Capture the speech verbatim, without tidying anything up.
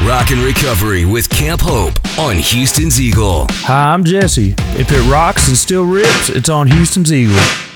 Rock and Recovery with Camp Hope on Houston's Eagle. Hi, I'm Jesse. If it rocks and still rips, it's on Houston's Eagle.